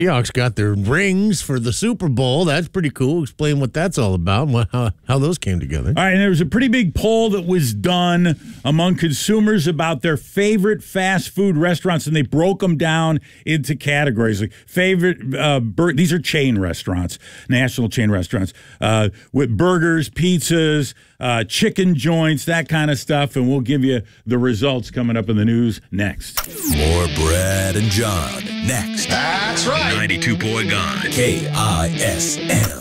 Seahawks got their rings for the Super Bowl. That's pretty cool. Explain what that's all about and how those came together. All right, and there was a pretty big poll that was done among consumers about their favorite fast food restaurants, and they broke them down into categories. Like favorite, these are chain restaurants, national chain restaurants, with burgers, pizzas, chicken joints, that kind of stuff, and we'll give you the results coming up in the news next. More Brad and John next. That's right. 92 Boy Gone. KISM.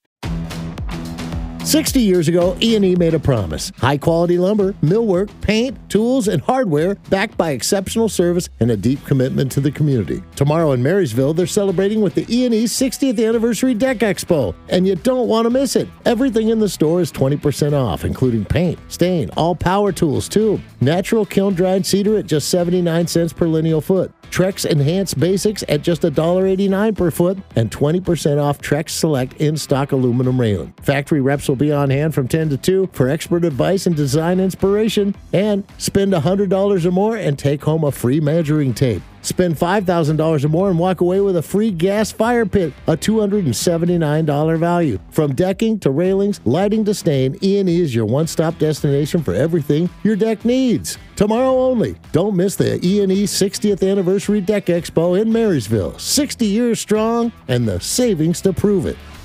60 years ago, E&E made a promise. High-quality lumber, millwork, paint, tools, and hardware backed by exceptional service and a deep commitment to the community. Tomorrow in Marysville, they're celebrating with the E&E 60th Anniversary Deck Expo, and you don't want to miss it. Everything in the store is 20% off, including paint, stain, all power tools, too. Natural kiln-dried cedar at just 79 cents per lineal foot. Trex Enhanced Basics at just $1.89 per foot, and 20% off Trex Select in-stock aluminum railing. Factory reps will be on hand from 10 to 2 for expert advice and design inspiration, and spend $100 or more and take home a free measuring tape. Spend $5,000 or more and walk away with a free gas fire pit, a $279 value. From decking to railings, lighting to stain, E&E is your one-stop destination for everything your deck needs. Tomorrow only. Don't miss the E&E 60th Anniversary Deck Expo in Marysville. 60 years strong and the savings to prove it.